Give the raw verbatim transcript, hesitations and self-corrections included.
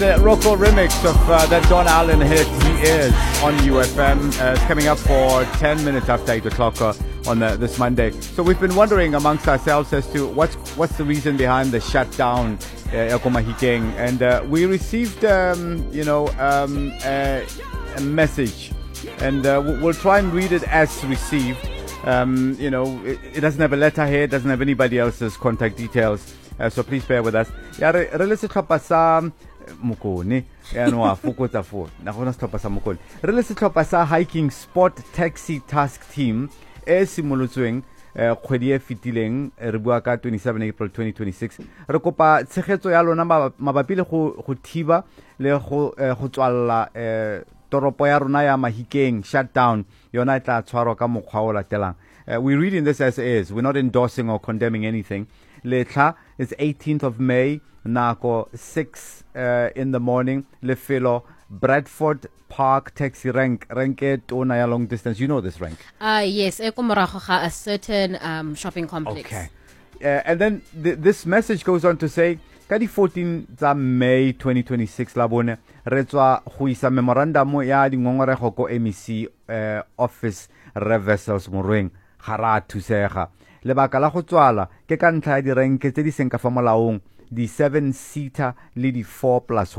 the Rocco remix of uh, that Don Allen hit, He Is, on U F M. Uh, it's coming up for ten minutes after eight o'clock uh, on uh, this Monday. So we've been wondering amongst ourselves as to what's what's the reason behind the shutdown uh, Mahikeng. And uh, we received, um, you know, um, a, a message. And uh, we'll try and read it as received. Um, you know, it, it doesn't have a letterhead, doesn't have anybody else's contact details. Uh, so please bear with us. Ya re re le setlhopha sa Mokone ya no a fokotsa fo na gona setlhopha sa Mokone re le setlhopha sa hiking sport taxi task team e simolotsweng kgwedi e fitileng re bua ka twenty-seven April twenty twenty-six re kopa tshegetso ya lona mabapi le go go thiba le go go tswalla toropo ya rona ya Mahikeng shutdown yona tla tshwarwa ka mokgwa o latelang. We reading this as is. We're not endorsing or condemning anything. Letlha is eighteenth of May, nako six uh, in the morning. Lefelo Bradford Park taxi rank ranke tona ya long distance. You know this rank? Uh yes, e ko morago ga a certain um shopping complex. Okay. Uh, and then th this message goes on to say ka di fourteen tsa May twenty twenty-six la bone re tswa go isa memorandum ya dingongorego ko M E C uh, office re vessels morweng ga ra thusega. Lebaka la go tswala ke ka ntlha ya direnke tse di seng ka fa molaong di seven seater le di four plus